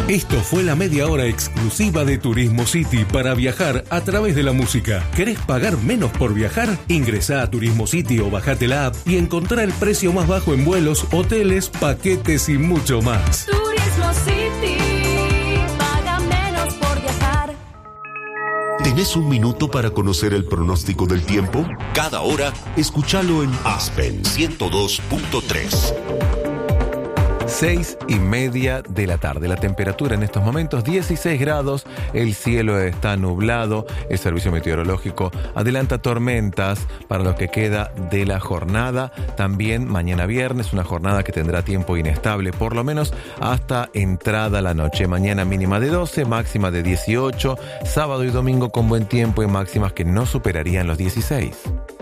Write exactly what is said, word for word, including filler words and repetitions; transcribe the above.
Esto fue la media hora exclusiva de Turismo City para viajar a través de la música. ¿Querés pagar menos por viajar? Ingresá a Turismo City o bajate la app y encontrá el precio más bajo en vuelos, hoteles, paquetes y mucho más. Turismo City, paga menos por viajar. ¿Tenés un minuto para conocer el pronóstico del tiempo? Cada hora, escúchalo en Aspen ciento dos punto tres. Seis y media de la tarde. La temperatura en estos momentos dieciséis grados. El cielo está nublado. El servicio meteorológico adelanta tormentas para lo que queda de la jornada. También mañana viernes, una jornada que tendrá tiempo inestable, por lo menos hasta entrada la noche. Mañana mínima de doce, máxima de dieciocho. Sábado y domingo con buen tiempo y máximas que no superarían los dieciséis.